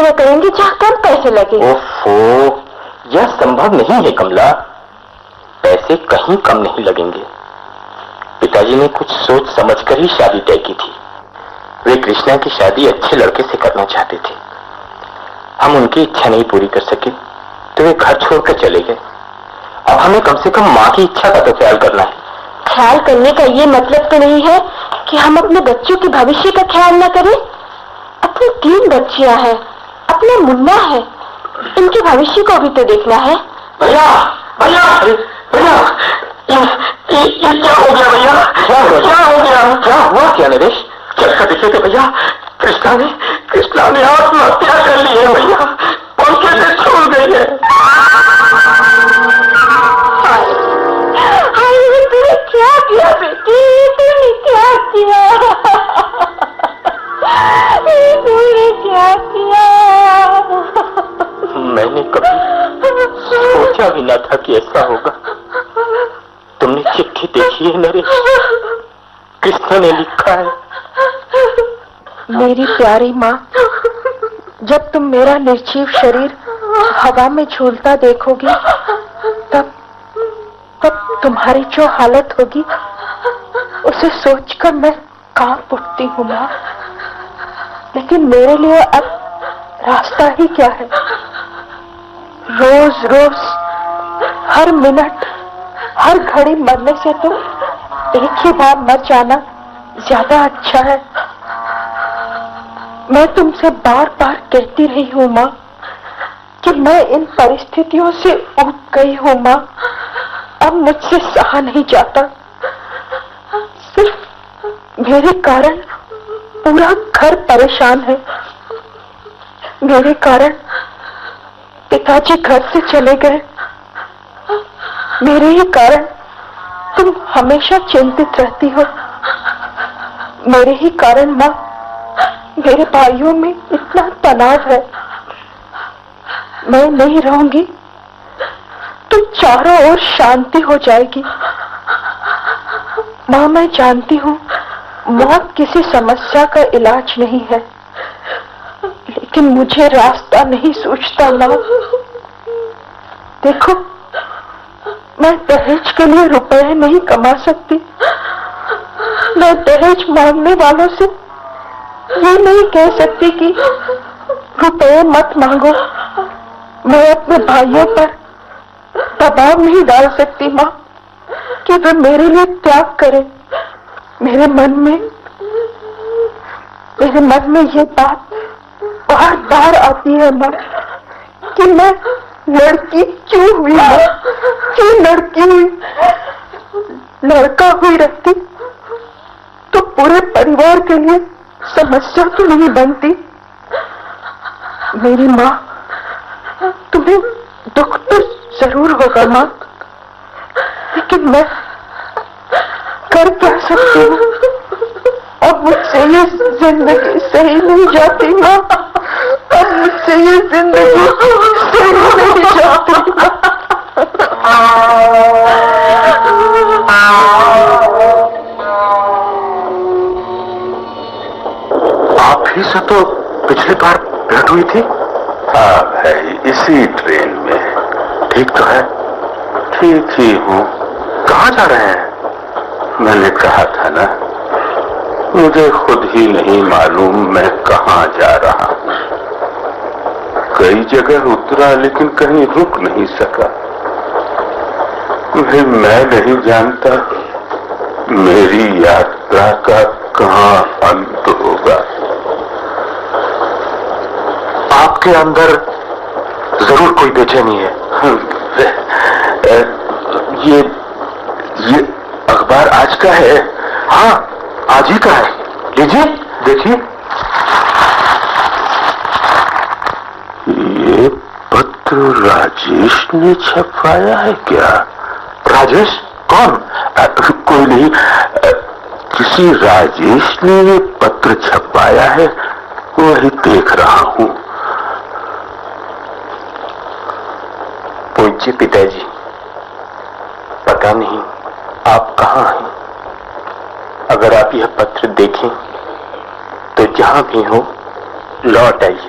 शादियां करेंगे जहाँ कम पैसे लगे। ओफो, यह संभव नहीं है कमला, पैसे कहीं कम नहीं लगेंगे। पिताजी ने कुछ सोच समझकर ही शादी तय की थी। वे कृष्णा की शादी अच्छे लड़के से करना चाहते थे। हम उनकी इच्छा नहीं पूरी कर सके तो वे घर छोड़कर चले गए। अब हमें कम से कम माँ की इच्छा का तो ख्याल करना है। ख्याल करने का ये मतलब तो नहीं है कि हम अपने बच्चों के भविष्य का ख्याल न करें। अपनी 3 बच्चियां हैं, अपना मुन्ना है, इनके भविष्य को भी तो देखना है। भैया भैया भैया, क्या हो गया भैया? क्या हो गया? क्या हुआ? क्या नरेश? चलकर देखे थे भैया, कृष्णा ने आत्महत्या कर ली है भैया, पंखे से छोड़ गई है। तूने क्या किया बेटी? तूने क्या किया? तूने क्या किया? मैंने कभी सोचा भी ना था कि ऐसा होगा। तुमने चिट्ठी देखी है नरेश? कृष्णा ने लिखा है। मेरी प्यारी माँ, जब तुम मेरा निर्जीव शरीर हवा में झूलता देखोगी तब तुम्हारी जो हालत होगी उसे सोचकर मैं कांप उठती हूँ माँ। लेकिन मेरे लिए अब रास्ता ही क्या है? रोज रोज हर मिनट हर घड़ी मरने से तो एक ही बार मर जाना ज्यादा अच्छा है। मैं तुमसे बार बार कहती रही हूँ माँ कि मैं इन परिस्थितियों से ऊब गई हूँ माँ। अब मुझसे सहा नहीं जाता। सिर्फ मेरे कारण पूरा घर परेशान है। मेरे कारण पिताजी घर से चले गए। मेरे ही कारण तुम हमेशा चिंतित रहती हो। मेरे ही कारण माँ मेरे भाइयों में इतना तनाव है। मैं नहीं रहूंगी तो चारों ओर शांति हो जाएगी। माँ मैं जानती हूँ मौत किसी समस्या का इलाज नहीं है, लेकिन मुझे रास्ता नहीं सूझता माँ। देखो, मैं दहेज के लिए रुपए नहीं कमा सकती। मैं दहेज मांगने वालों से ये नहीं कह सकती कि रुपए मत मांगो। मैं अपने भाइयों पर दबाव नहीं डाल सकती माँ कि वे मेरे लिए त्याग करें। मेरे मन में ये बात बार बार आती है माँ कि मैं लड़की क्यों हुई माँ, क्यों लड़की हुई। लड़का हुई रहती तो पूरे परिवार के लिए समस्या तो नहीं बनती। मेरी माँ, तुम्हें दुख तो जरूर होगा माँ, लेकिन मैं कर क्या सकती हूँ? अब मुझसे ये जिंदगी सही नहीं जाती माँ। अब मुझसे ये जिंदगी सही नहीं जाती माँ। आप ही से तो पिछली बार भेंट हुई थी। हाँ भाई, इसी ट्रेन में। ठीक तो है? ठीक ही हूँ। कहाँ जा रहे हैं? मैंने कहा था ना, मुझे खुद ही नहीं मालूम मैं कहाँ जा रहा हूँ। कई जगह उतरा लेकिन कहीं रुक नहीं सका। मैं नहीं जानता मेरी यात्रा का कहाँ अंत होगा। आपके अंदर जरूर कोई बेचैनी है। ये अखबार आज का है। हाँ, आज ही का है। लीजिए, देखिए। ये पत्र राजेश ने छपाया है क्या? राजेश? कौन? कोई नहीं, किसी राजेश ने ये पत्र छपाया है, वही देख रहा हूँ। पूज्य पिताजी, पता नहीं आप कहाँ हैं। अगर आप यह पत्र देखें तो जहां भी हो लौट आइए।